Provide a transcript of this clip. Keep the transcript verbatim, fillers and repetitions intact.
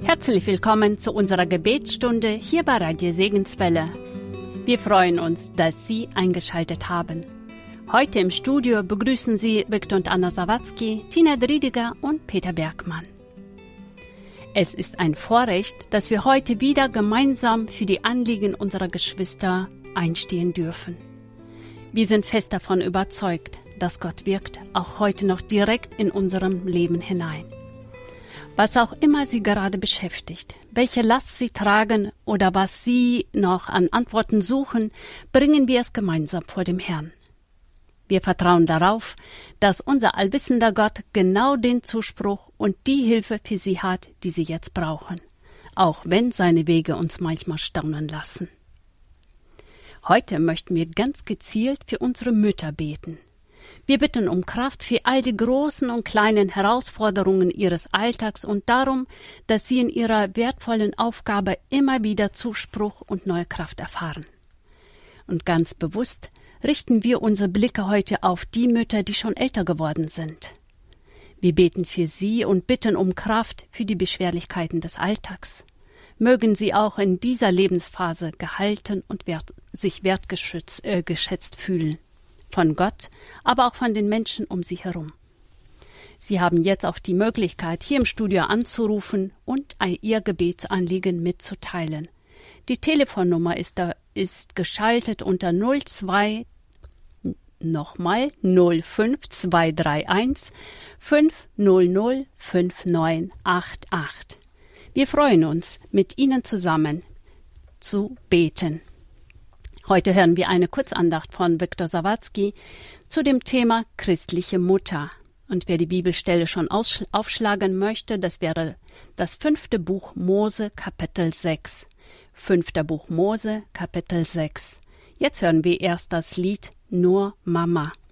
Herzlich willkommen zu unserer Gebetsstunde hier bei Radio Segenswelle. Wir freuen uns, dass Sie eingeschaltet haben. Heute im Studio begrüßen Sie Viktor und Anna Sawatzki, Tina Driediger und Peter Bergmann. Es ist ein Vorrecht, dass wir heute wieder gemeinsam für die Anliegen unserer Geschwister einstehen dürfen. Wir sind fest davon überzeugt, dass Gott wirkt, auch heute noch direkt in unserem Leben hinein. Was auch immer Sie gerade beschäftigt, welche Last Sie tragen oder was Sie noch an Antworten suchen, bringen wir es gemeinsam vor dem Herrn. Wir vertrauen darauf, dass unser allwissender Gott genau den Zuspruch und die Hilfe für Sie hat, die Sie jetzt brauchen, auch wenn seine Wege uns manchmal staunen lassen. Heute möchten wir ganz gezielt für unsere Mütter beten. Wir bitten um Kraft für all die großen und kleinen Herausforderungen ihres Alltags und darum, dass sie in ihrer wertvollen Aufgabe immer wieder Zuspruch und neue Kraft erfahren. Und ganz bewusst richten wir unsere Blicke heute auf die Mütter, die schon älter geworden sind. Wir beten für sie und bitten um Kraft für die Beschwerlichkeiten des Alltags. Mögen sie auch in dieser Lebensphase gehalten und wert, sich wertgeschätzt äh, geschätzt fühlen. Von Gott, aber auch von den Menschen um sie herum. Sie haben jetzt auch die Möglichkeit, hier im Studio anzurufen und Ihr Gebetsanliegen mitzuteilen. Die Telefonnummer ist, da, ist geschaltet unter null zwei, nochmal null fünf zwei drei eins fünf null null fünf neun acht acht. Wir freuen uns, mit Ihnen zusammen zu beten. Heute hören wir eine Kurzandacht von Viktor Sawatzki zu dem Thema christliche Mutter. Und wer die Bibelstelle schon aufschlagen möchte, das wäre das fünfte Buch Mose, Kapitel sechs. Fünfter Buch Mose, Kapitel sechs. Jetzt hören wir erst das Lied Nur Mama.